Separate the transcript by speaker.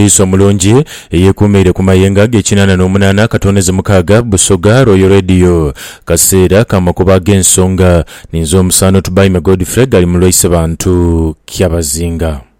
Speaker 1: poliisi omulungi eyeekuumire ku mayenga ge-88 katoneze 6 Busoga Royal Radio. Kaseera kamakuba g'ensonga ninzo omusaano Tubaime Godfrey gali mu Loise bantu Kyabazinga.